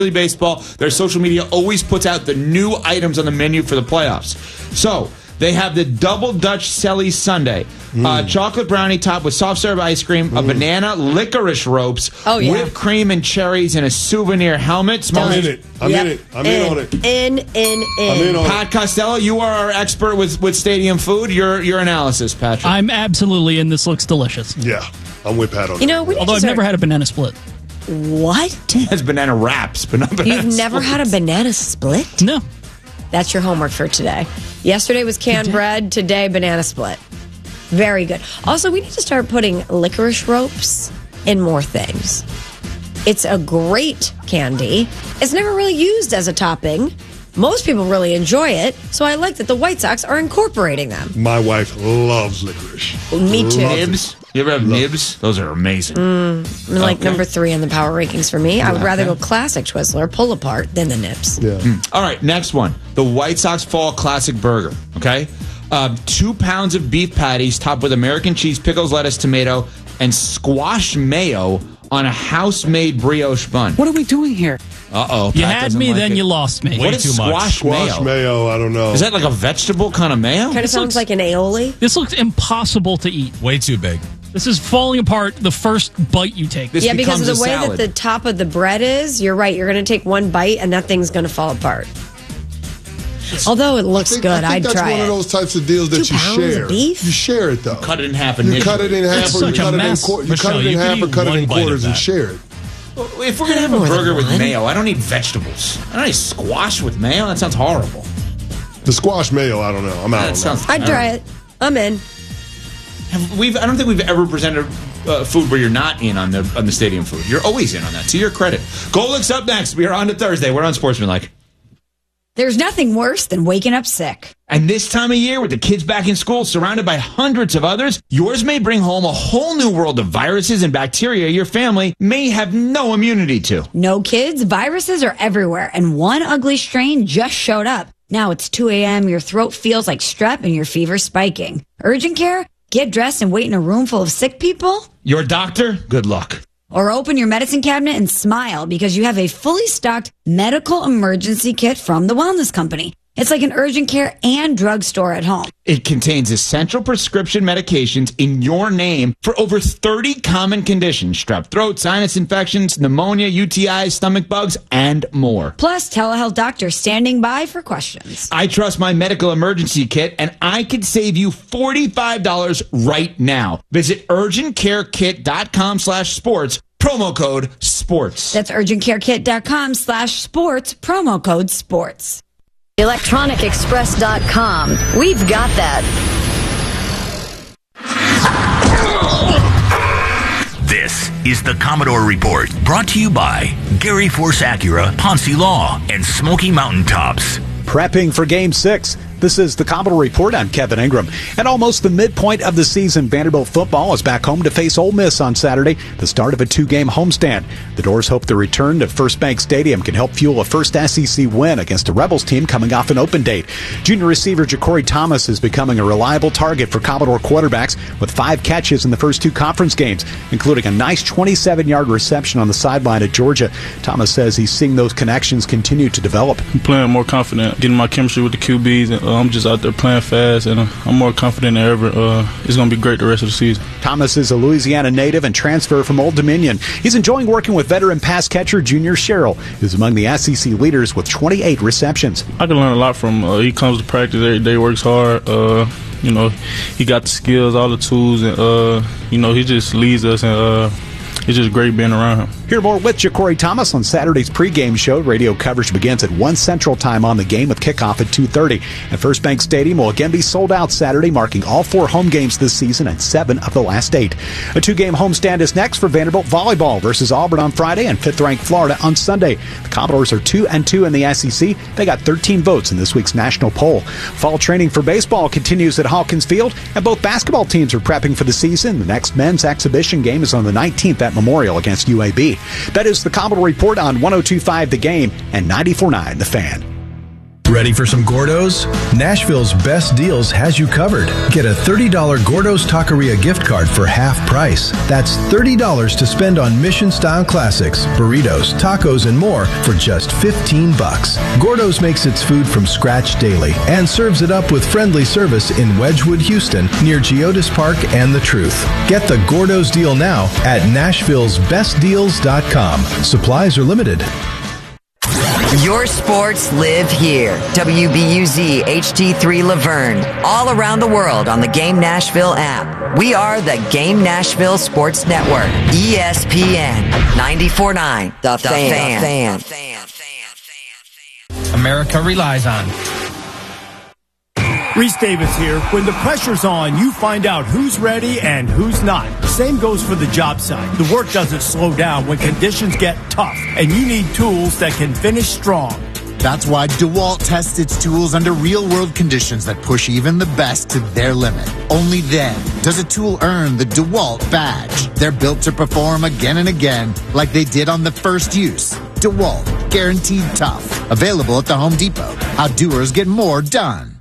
Baseball, their social media always puts out the new items on the menu for the playoffs. So they have the Double Dutch Selly Sundae, chocolate brownie topped with soft serve ice cream, a banana licorice ropes, whipped cream and cherries, and a souvenir helmet. I'm in it. I'm in on it. I'm in on Pat Costello, you are our expert with stadium food. Your analysis, Patrick. I'm absolutely in. This looks delicious. Yeah, I'm with Pat on that. Although I've never had a banana split. What? He has banana wraps, but not banana You've never had a banana split? No. That's your homework for today. Yesterday was canned bread. Today, banana split. Very good. Also, we need to start putting licorice ropes in more things. It's a great candy. It's never really used as a topping. Most people really enjoy it, so I like that the White Sox are incorporating them. My wife loves licorice. Me too. Nibs? You ever have nibs? Those are amazing. Number 3 in the power rankings for me. I would rather go classic Twizzler, pull apart, than the nibs. Yeah. All right, next one. The White Sox Fall Classic Burger, okay? 2 pounds of beef patties topped with American cheese, pickles, lettuce, tomato, and squash mayo on a house-made brioche bun. What are we doing here? Uh-oh. You had me, then you lost me. What is squash mayo? I don't know. Is that like a vegetable kind of mayo? Kind of sounds like an aioli. This looks impossible to eat. Way too big. This is falling apart the first bite you take. This Because of the way salad. that the top of the bread is, you're right. You're going to take one bite, and that thing's going to fall apart. Although it looks good, I'd try it. That's one of those types of deals that 2 you pounds share. of beef? You share it, though. Cut it in half You initially. cut it in half, or you cut it in quarters. You cut it in half or cut it in quarters and share it. If we're going to have a burger with mayo, I don't need vegetables. I don't need squash with mayo. That sounds horrible. The squash mayo, I don't know. I'm out on that. I'd try it. I'm in. I don't think we've ever presented food where you're not in on the stadium food. You're always in on that. To your credit. Golic's up next. We are on to Thursday. We're on Sportsmanlike. There's nothing worse than waking up sick. And this time of year, with the kids back in school, surrounded by hundreds of others, yours may bring home a whole new world of viruses and bacteria your family may have no immunity to. No, kids, viruses are everywhere, and one ugly strain just showed up. Now it's 2 a.m., your throat feels like strep, and your fever's spiking. Urgent care? Get dressed and wait in a room full of sick people? Your doctor? Good luck. Or open your medicine cabinet and smile because you have a fully stocked medical emergency kit from the Wellness Company. It's like an urgent care and drugstore at home. It contains essential prescription medications in your name for over 30 common conditions: strep throat, sinus infections, pneumonia, UTIs, stomach bugs, and more. Plus, telehealth doctors standing by for questions. I trust my medical emergency kit, and I can save you $45 right now. Visit urgentcarekit.com/sports, promo code SPORTS. That's urgentcarekit.com/sports, promo code SPORTS. ElectronicExpress.com. We've got that. This is the Commodore Report, brought to you by Gary Force Acura, Ponce Law, and Smoky Mountain Tops. Prepping for Game 6. This is the Commodore Report. I'm Kevin Ingram. At almost the midpoint of the season, Vanderbilt football is back home to face Ole Miss on Saturday, the start of a 2-game homestand. The Doors hope the return to First Bank Stadium can help fuel a first SEC win against a Rebels team coming off an open date. Junior receiver Ja'Cory Thomas is becoming a reliable target for Commodore quarterbacks with 5 catches in the first 2 conference games, including a nice 27-yard reception on the sideline at Georgia. Thomas says he's seeing those connections continue to develop. I'm playing more confident, getting my chemistry with the QBs, and I'm just out there playing fast, and I'm more confident than ever. It's going to be great the rest of the season. Thomas is a Louisiana native and transfer from Old Dominion. He's enjoying working with veteran pass catcher Junior Sherrill, who's among the SEC leaders with 28 receptions. I can learn a lot from him. He comes to practice every day, works hard. He got the skills, all the tools, and he just leads us, and it's just great being around him. Hear more with Ja'Cory Thomas on Saturday's pregame show. Radio coverage begins at 1 Central Time on the game with kickoff at 2:30. And First Bank Stadium will again be sold out Saturday, marking all 4 home games this season and 7 of the last 8. A 2-game homestand is next for Vanderbilt volleyball versus Auburn on Friday and 5th-ranked Florida on Sunday. The Commodores are 2-2 in the SEC. They got 13 votes in this week's national poll. Fall training for baseball continues at Hawkins Field, and both basketball teams are prepping for the season. The next men's exhibition game is on the 19th at Memorial against UAB. That is the Commodore Report on 102.5 The Game and 94.9 The Fan. Ready for some Gordo's? Nashville's Best Deals has you covered. Get a $30 Gordo's Taqueria gift card for half price. That's $30 to spend on Mission-style classics, burritos, tacos, and more for just $15. Gordo's makes its food from scratch daily and serves it up with friendly service in Wedgwood, Houston, near Geodis Park and The Truth. Get the Gordo's deal now at Nashville'sBestDeals.com. Supplies are limited. Your sports live here. WBUZ HD3 Laverne. All around the world on the Game Nashville app. We are the Game Nashville Sports Network. ESPN 94.9. The Fan. America relies on. Reese Davis here. When the pressure's on, you find out who's ready and who's not. Same goes for the job site. The work doesn't slow down when conditions get tough, and you need tools that can finish strong. That's why DeWalt tests its tools under real-world conditions that push even the best to their limit. Only then does a tool earn the DeWalt badge. They're built to perform again and again like they did on the first use. DeWalt, guaranteed tough. Available at the Home Depot. How doers get more done.